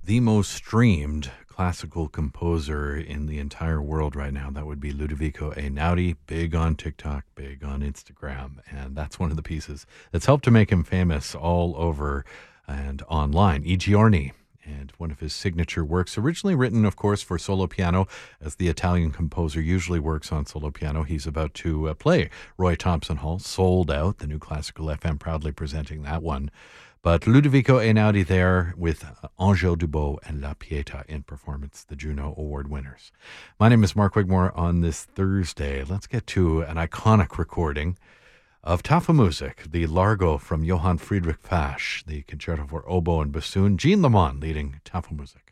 the most streamed classical composer in the entire world right now. That would be Ludovico Einaudi, big on TikTok, big on Instagram. And that's one of the pieces that's helped to make him famous all over and online. I Giorni, and one of his signature works, originally written, of course, for solo piano, as the Italian composer usually works on solo piano. He's about to play Roy Thompson Hall, sold out, the new Classical FM proudly presenting that one. But Ludovico Einaudi there with Angel Dubot and La Pieta in performance, the Juno Award winners. My name is Mark Wigmore on this Thursday. Let's get to an iconic recording of Tafelmusik, the Largo from Johann Friedrich Fasch, the concerto for oboe and bassoon. Jean Lamont leading Tafelmusik.